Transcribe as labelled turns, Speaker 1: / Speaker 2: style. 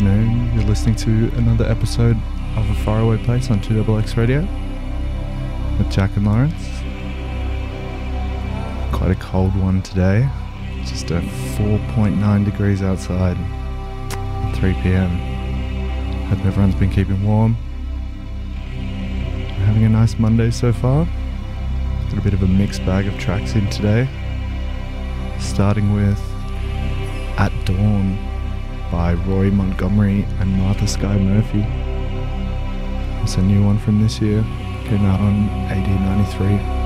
Speaker 1: afternoon. You're listening to another episode of A Faraway Place on 2XX Radio with Jack and Lawrence. Quite a cold one today. Just a 4.9 degrees outside at 3 p.m. Hope everyone's been keeping warm. Having a nice Monday so far. Got a bit of a mixed bag of tracks in today. Starting with At Dawn by Roy Montgomery and Martha Skye Murphy. It's a new one from this year. Came out on AD 93.